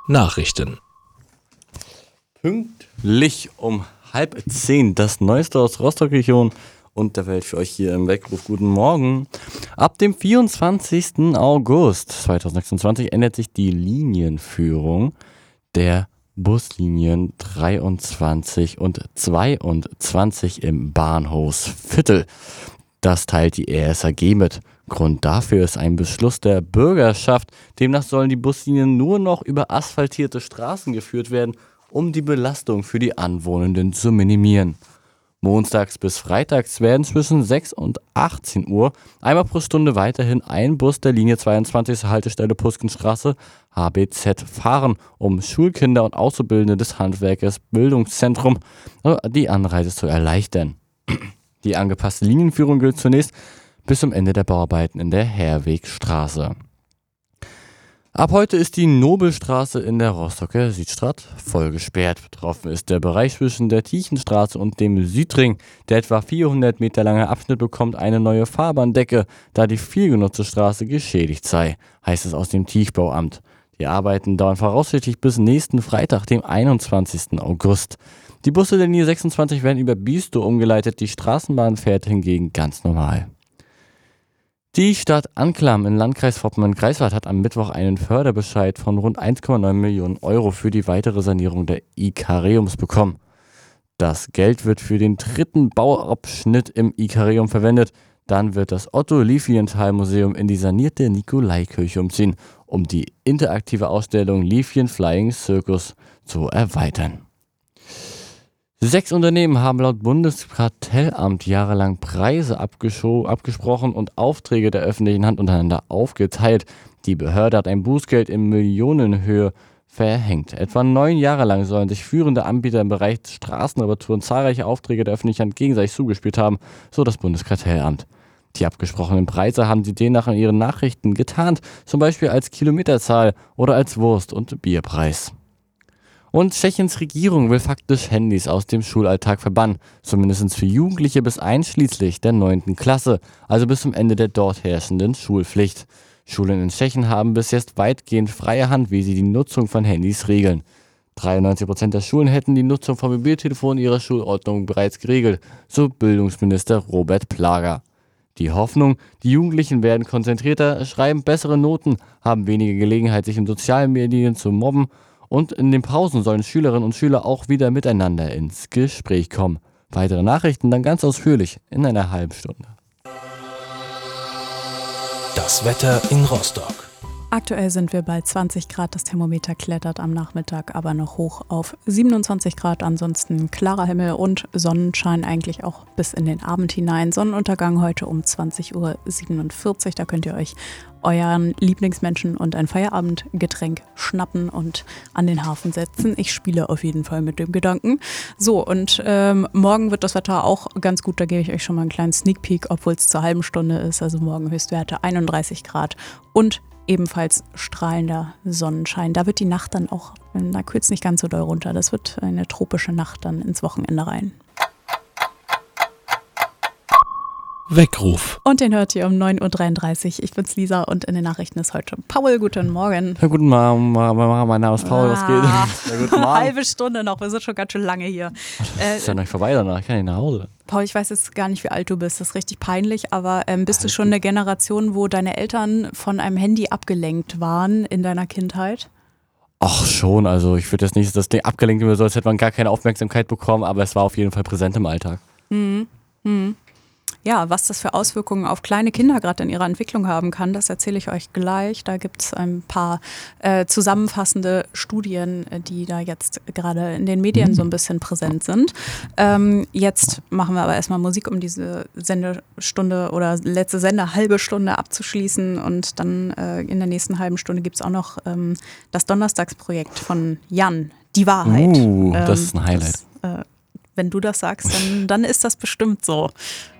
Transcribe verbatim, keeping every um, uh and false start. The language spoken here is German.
Nachrichten. Pünktlich um halb zehn das Neueste aus Rostock-Region und der Welt für euch hier im Weckruf. Guten Morgen. Ab dem vierundzwanzigsten August zweitausendsechsundzwanzig ändert sich die Linienführung der Buslinien dreiundzwanzig und zweiundzwanzig im Bahnhofsviertel. Das teilt die R S A G mit. Grund dafür ist ein Beschluss der Bürgerschaft. Demnach sollen die Buslinien nur noch über asphaltierte Straßen geführt werden, um die Belastung für die Anwohnenden zu minimieren. Montags bis freitags werden zwischen sechs und achtzehn Uhr einmal pro Stunde weiterhin ein Bus der Linie zweiundzwanzig zur Haltestelle Puskenstraße H B Z fahren, um Schulkinder und Auszubildende des Handwerkers Bildungszentrum die Anreise zu erleichtern. Die angepasste Linienführung gilt zunächst bis zum Ende der Bauarbeiten in der Herwegstraße. Ab heute ist die Nobelstraße in der Rostocker Südstadt voll gesperrt. Betroffen ist der Bereich zwischen der Tiechenstraße und dem Südring. Der etwa vierhundert Meter lange Abschnitt bekommt eine neue Fahrbahndecke, da die vielgenutzte Straße geschädigt sei, heißt es aus dem Tiefbauamt. Die Arbeiten dauern voraussichtlich bis nächsten Freitag, dem einundzwanzigsten August. Die Busse der Linie sechsundzwanzig werden über Biestow umgeleitet, die Straßenbahn fährt hingegen ganz normal. Die Stadt Anklam im Landkreis Vorpommern-Greifswald hat am Mittwoch einen Förderbescheid von rund eins Komma neun Millionen Euro für die weitere Sanierung der Ikareums bekommen. Das Geld wird für den dritten Bauabschnitt im Ikareum verwendet. Dann wird das Otto-Lilienthal-Museum in die sanierte Nikolaikirche umziehen, um die interaktive Ausstellung Lilien Flying Circus zu erweitern. Sechs Unternehmen haben laut Bundeskartellamt jahrelang Preise abgescho- abgesprochen und Aufträge der öffentlichen Hand untereinander aufgeteilt. Die Behörde hat ein Bußgeld in Millionenhöhe verhängt. Etwa neun Jahre lang sollen sich führende Anbieter im Bereich Straßenreparaturen zahlreiche Aufträge der öffentlichen Hand gegenseitig zugespielt haben, so das Bundeskartellamt. Die abgesprochenen Preise haben sie demnach in ihren Nachrichten getarnt, zum Beispiel als Kilometerzahl oder als Wurst- und Bierpreis. Und Tschechiens Regierung will faktisch Handys aus dem Schulalltag verbannen, zumindest für Jugendliche bis einschließlich der neunten Klasse, also bis zum Ende der dort herrschenden Schulpflicht. Schulen in Tschechien haben bis jetzt weitgehend freie Hand, wie sie die Nutzung von Handys regeln. dreiundneunzig Prozent der Schulen hätten die Nutzung von Mobiltelefonen in ihrer Schulordnung bereits geregelt, so Bildungsminister Robert Plager. Die Hoffnung, die Jugendlichen werden konzentrierter, schreiben bessere Noten, haben weniger Gelegenheit, sich in sozialen Medien zu mobben, und in den Pausen sollen Schülerinnen und Schüler auch wieder miteinander ins Gespräch kommen. Weitere Nachrichten dann ganz ausführlich in einer halben Stunde. Das Wetter in Rostock. Aktuell sind wir bei zwanzig Grad, das Thermometer klettert am Nachmittag aber noch hoch auf siebenundzwanzig Grad. Ansonsten klarer Himmel und Sonnenschein eigentlich auch bis in den Abend hinein. Sonnenuntergang heute um zwanzig Uhr siebenundvierzig, da könnt ihr euch euren Lieblingsmenschen und ein Feierabendgetränk schnappen und an den Hafen setzen. Ich spiele auf jeden Fall mit dem Gedanken. So, und ähm, morgen wird das Wetter auch ganz gut, da gebe ich euch schon mal einen kleinen Sneak Peek, obwohl es zur halben Stunde ist. Also morgen Höchstwerte einunddreißig Grad und ebenfalls strahlender Sonnenschein. Da wird die Nacht dann auch, da kühlt es nicht ganz so doll runter. Das wird eine tropische Nacht dann ins Wochenende rein. Weckruf. Und den hört ihr um neun Uhr dreiunddreißig. Ich bin's Lisa und in den Nachrichten ist heute Paul. Guten Morgen. Ja, guten Morgen, mein Name ist Paul, was geht? Ah, ja, guten Morgen. Eine halbe Stunde noch, wir sind schon ganz schön lange hier. Das ist ja noch nicht vorbei danach, ich kann nicht nach Hause. Paul, ich weiß jetzt gar nicht, wie alt du bist, das ist richtig peinlich, aber ähm, bist du schon eine Generation, wo deine Eltern von einem Handy abgelenkt waren in deiner Kindheit? Ach schon, also ich würde jetzt nicht das Ding abgelenkt oder so, als hätte man gar keine Aufmerksamkeit bekommen, aber es war auf jeden Fall präsent im Alltag. Mhm. Mhm. Ja, was das für Auswirkungen auf kleine Kinder gerade in ihrer Entwicklung haben kann, das erzähle ich euch gleich. Da gibt es ein paar äh, zusammenfassende Studien, die da jetzt gerade in den Medien so ein bisschen präsent sind. Ähm, jetzt machen wir aber erstmal Musik, um diese Sendestunde oder letzte Sende halbe Stunde abzuschließen. Und dann äh, in der nächsten halben Stunde gibt es auch noch ähm, das Donnerstagsprojekt von Jan, Die Wahrheit. Uh, ähm, das ist ein Highlight. Das, äh, wenn du das sagst, dann, dann ist das bestimmt so.